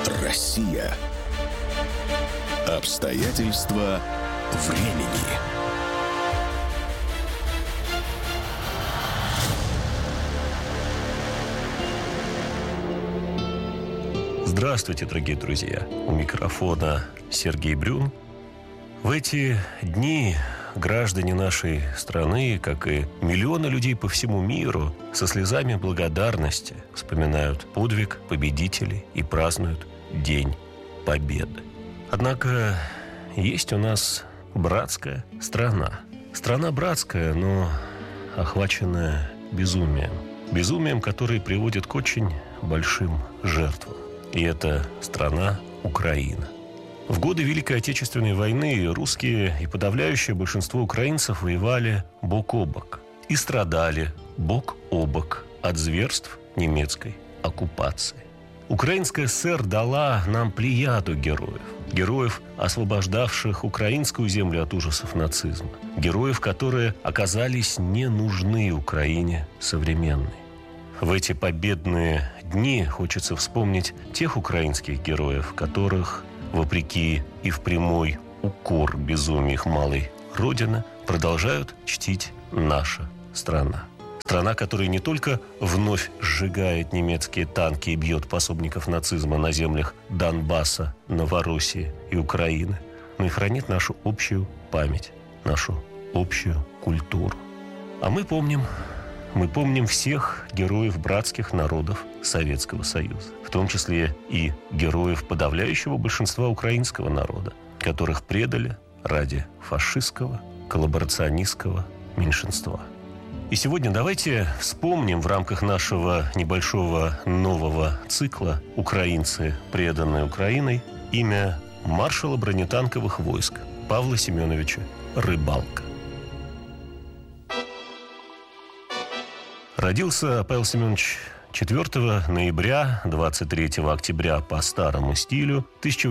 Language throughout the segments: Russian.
Россия. Обстоятельства времени. Здравствуйте, дорогие друзья! У микрофона Сергей Брюн. В эти дни граждане нашей страны, как и миллионы людей по всему миру, со слезами благодарности вспоминают подвиг победителей и празднуют День Победы. Однако есть у нас братская страна. Страна братская, но охваченная безумием. Безумием, который приводит к очень большим жертвам. И это страна Украина. В годы Великой Отечественной войны русские и подавляющее большинство украинцев воевали бок о бок и страдали бок о бок от зверств немецкой оккупации. Украинская ССР дала нам плеяду героев. Героев, освобождавших украинскую землю от ужасов нацизма. Героев, которые оказались не нужны Украине современной. В эти победные дни хочется вспомнить тех украинских героев, которых, вопреки и в прямой укор безумию их малой родины, продолжают чтить наша страна. Страна, которая не только вновь сжигает немецкие танки и бьет пособников нацизма на землях Донбасса, Новороссии и Украины, но и хранит нашу общую память, нашу общую культуру. А мы помним всех героев братских народов Советского Союза, в том числе и героев подавляющего большинства украинского народа, которых предали ради фашистского, коллаборационистского меньшинства. И сегодня давайте вспомним в рамках нашего небольшого нового цикла «Украинцы, преданные Украиной» имя маршала бронетанковых войск Павла Семеновича Рыбалка. Родился Павел Семенович 4 ноября, 23 октября по старому стилю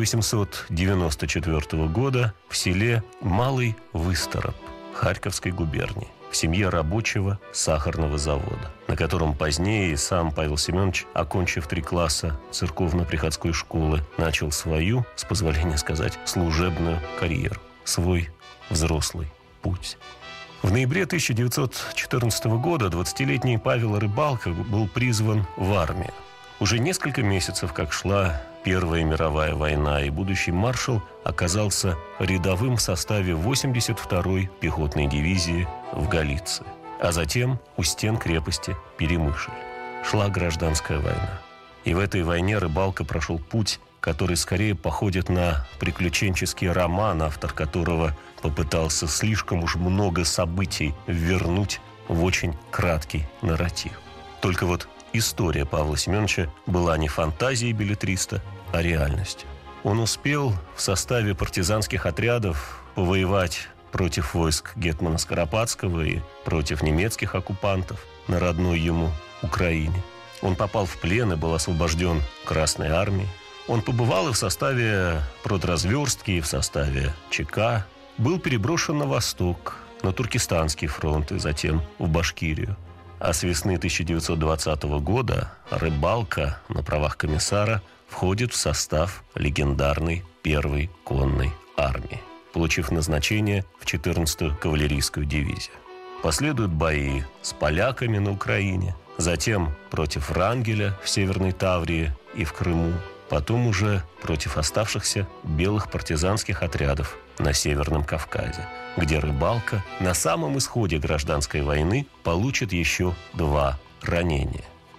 1894 года в селе Малый Выстороп Харьковской губернии в семье рабочего сахарного завода, на котором позднее сам Павел Семенович, окончив 3 класса церковно-приходской школы, начал свою, с позволения сказать, служебную карьеру, свой взрослый путь. В ноябре 1914 года 20-летний Павел Рыбалка был призван в армию. Уже несколько месяцев, как шла Первая мировая война, и будущий маршал оказался рядовым в составе 82-й пехотной дивизии в Галиции, а затем у стен крепости Перемышль. Шла гражданская война. И в этой войне Рыбалка прошел путь, который скорее походит на приключенческий роман, автор которого попытался слишком уж много событий ввернуть в очень краткий нарратив. Только вот история Павла Семеновича была не фантазией беллетриста, а реальностью. Он успел в составе партизанских отрядов повоевать против войск гетмана Скоропадского и против немецких оккупантов на родной ему Украине. Он попал в плен и был освобожден Красной армией. Он побывал и в составе продразверстки, и в составе ЧК. Был переброшен на восток, на Туркестанский фронт и затем в Башкирию. А с весны 1920 года Рыбалка на правах комиссара входит в состав легендарной Первой конной армии, получив назначение в 14-ю кавалерийскую дивизию. Последуют бои с поляками на Украине, затем против Врангеля в Северной Таврии и в Крыму, потом уже против оставшихся белых партизанских отрядов на Северном Кавказе, где Рыбалка на самом исходе гражданской войны получит еще 2 ранения.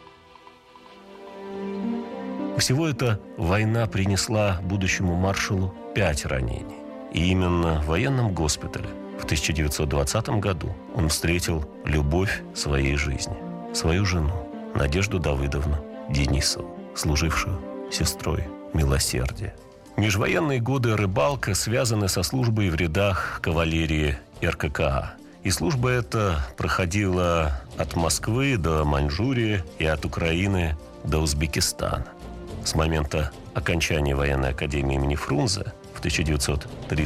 Всего эта война принесла будущему маршалу 5 ранений. И именно в военном госпитале в 1920 году он встретил любовь своей жизни, свою жену Надежду Давыдовну Денисову, служившую сестрой милосердия. Межвоенные годы Рыбалка связаны со службой в рядах кавалерии РККА. И служба эта проходила от Москвы до Маньчжурии и от Украины до Узбекистана. С момента окончания военной академии имени Фрунзе в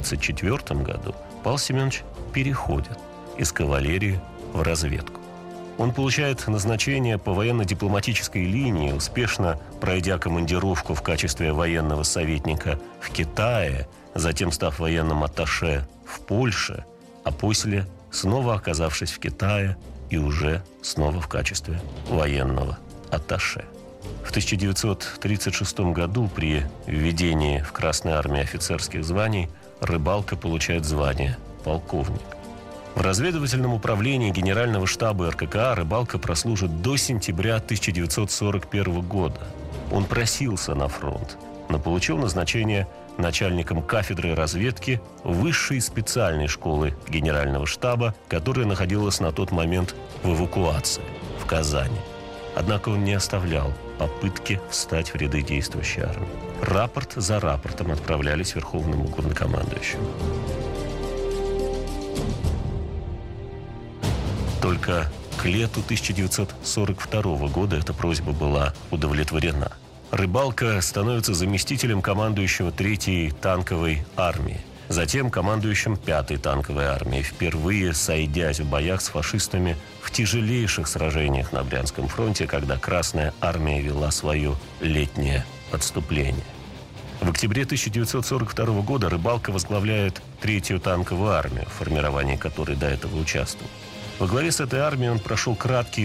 1934 году Павел Семенович переходит из кавалерии в разведку. Он получает назначение по военно-дипломатической линии, успешно пройдя командировку в качестве военного советника в Китае, затем став военным атташе в Польше, а после снова оказавшись в Китае и уже снова в качестве военного атташе. В 1936 году при введении в Красной армии офицерских званий Рыбалка получает звание полковник. В разведывательном управлении Генерального штаба РККА Рыбалка прослужит до сентября 1941 года. Он просился на фронт, но получил назначение начальником кафедры разведки Высшей специальной школы Генерального штаба, которая находилась на тот момент в эвакуации в Казани. Однако он не оставлял попытки встать в ряды действующей армии. Рапорт за рапортом отправлялись верховному главнокомандующему. Только к лету 1942 года эта просьба была удовлетворена. Рыбалка становится заместителем командующего 3-й танковой армии, затем командующим 5-й танковой армией, впервые сойдясь в боях с фашистами в тяжелейших сражениях на Брянском фронте, когда Красная армия вела свое летнее отступление. В октябре 1942 года Рыбалка возглавляет 3-ю танковую армию, в формировании которой до этого участвовал. Во главе с этой армией он прошел краткий